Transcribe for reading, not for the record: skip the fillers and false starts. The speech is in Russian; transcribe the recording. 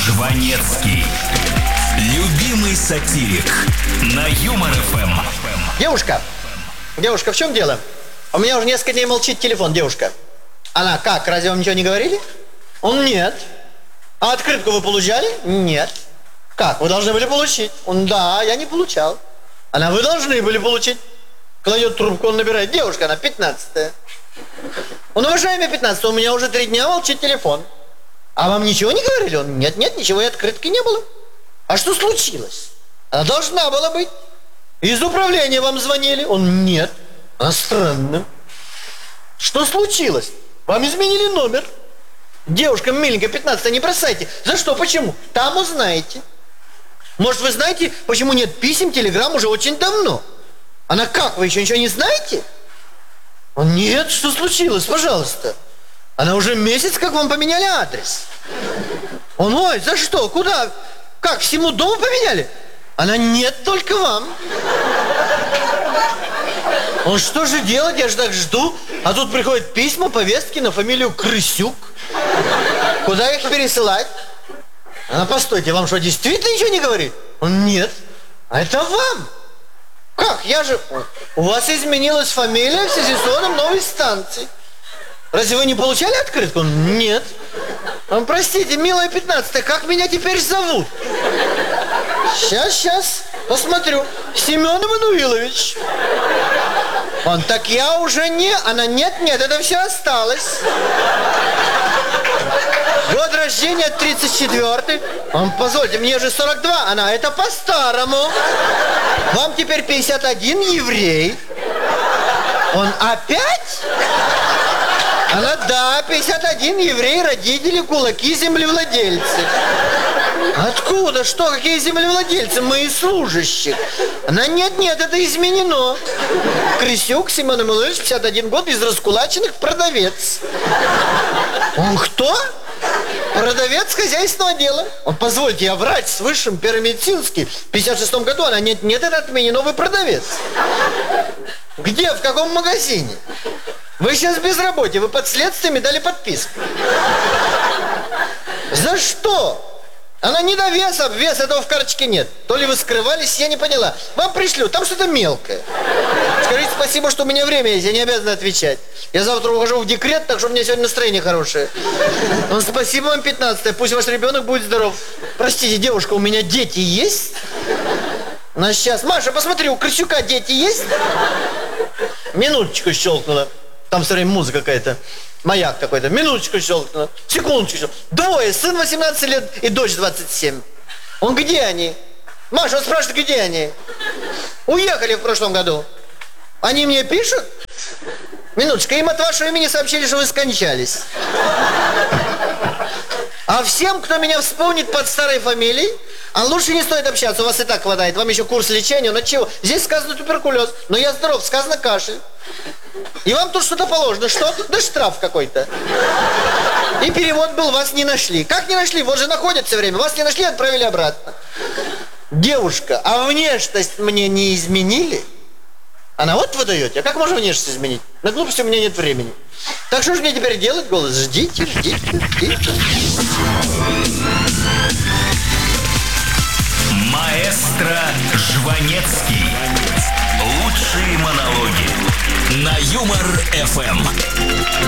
Жванецкий. Любимый сатирик. На Юмор ФМ. Девушка, в чем дело? У меня уже несколько дней молчит телефон, девушка. Она как, разве вам ничего не говорили? Он нет. А открытку вы получали? Нет. Как, вы должны были получить? Он, да, я не получал. Она, вы должны были получить. Кладет трубку, он набирает. Девушка, она 15-я. Он, уважаемый 15-й, у меня уже 3 дня молчит телефон. А вам ничего не говорили? Он, нет, ничего, и открытки не было. А что случилось? Она должна была быть. Из управления вам звонили? Он, нет. А странно. Что случилось? Вам изменили номер. Девушка миленькая, 15-я, не бросайте. За что, почему? Там узнаете. Может, вы знаете, почему нет писем, телеграмм уже очень давно? Она, как, вы еще ничего не знаете? Он, нет, что случилось, пожалуйста. Она, уже месяц, как вам поменяли адрес. Он, ой, за что, куда? Как, всему дому поменяли? Она, нет, только вам. Он, что же делать, я же так жду. А тут приходят письма, повестки на фамилию Крысюк. Куда их пересылать? Она, постойте, вам что, действительно ничего не говорит? Он, нет. А это вам. Как, я же... У вас изменилась фамилия в связи с вводом новой станции. Разве вы не получали открытку? Он, нет. Он, простите, милая 15-я, как меня теперь зовут? Сейчас, посмотрю. Семен Эммануилович. Он, так я уже не... Она, нет, это все осталось. Год рождения 34-й. Он, позвольте, мне же 42. Она, это по-старому. Вам теперь 51, еврей. Он, опять? Она, да, 51, еврей, родители, кулаки, землевладельцы. Откуда? Что? Какие землевладельцы? Мы из служащих. Она, нет, это изменено. Крысюк Семен Эммануилович, 51 год, из раскулаченных, продавец. Он кто? Продавец хозяйственного дела. Он, позвольте, я врач с высшим первомедицинским. В 56-м году она, нет, это отменено, вы продавец. Где, в каком магазине? Вы сейчас в безработице, вы под следствием, дали подписку. За что? Она недовес, обвес, этого в карточке нет. То ли вы скрывались, я не поняла. Вам пришлю, там что-то мелкое. Скажите спасибо, что у меня время есть, я не обязан отвечать. Я завтра ухожу в декрет, так что у меня сегодня настроение хорошее. Ну, спасибо вам, 15-я, пусть ваш ребенок будет здоров. Простите, девушка, у меня дети есть? Ну, сейчас. Маша, посмотри, у Крысюка дети есть? Минуточку щелкнула. Там все время музыка какая-то. Маяк какой-то. Минуточку щелкнула. Секундочку. 2, сын 18 лет и дочь 27. Он, где они? Маша, он спрашивает, где они? Уехали в прошлом году. Они мне пишут? Минуточку, им от вашего имени сообщили, что вы скончались. А всем, кто меня вспомнит под старой фамилией, а лучше не стоит общаться, у вас и так хватает. Вам еще курс лечения, но чего? Здесь сказано туберкулез, но я здоров, сказано кашель. И вам тут что-то положено. Что? Да штраф какой-то. И перевод был, вас не нашли. Как не нашли? Вот же находят все время. Вас не нашли, отправили обратно. Девушка, а внешность мне не изменили? Она, вот вы даете. А как можно внешность изменить? На глупости у меня нет времени. Так что же мне теперь делать, голос? Ждите. Маэстро Жванецкий. Лучшие монологи. На Юмор ФМ.